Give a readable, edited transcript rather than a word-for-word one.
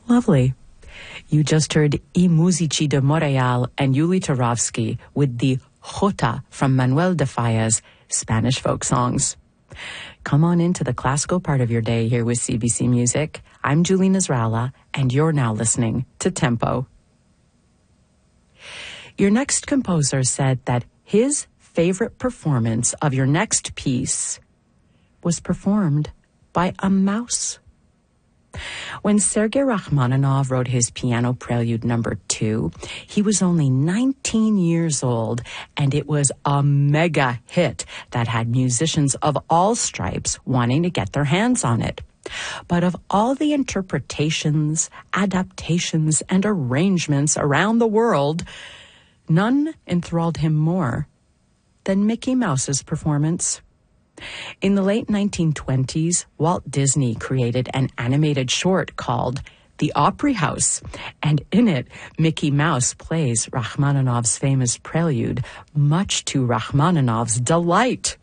Lovely. You just heard I Musici de Montreal and Yuli Turovsky with the Jota from Manuel de Falla's Spanish folk songs. Come on into the classical part of your day here with CBC Music. I'm Julie Nasrallah, and you're now listening to Tempo. Your next composer said that his favorite performance of your next piece was performed by a mouse. When Sergei Rachmaninoff wrote his Piano Prelude No. 2, he was only 19 years old, and it was a mega hit that had musicians of all stripes wanting to get their hands on it. But of all the interpretations, adaptations, and arrangements around the world, none enthralled him more than Mickey Mouse's performance. In the late 1920s, Walt Disney created an animated short called The Opry House, and in it, Mickey Mouse plays Rachmaninoff's famous prelude, much to Rachmaninoff's delight.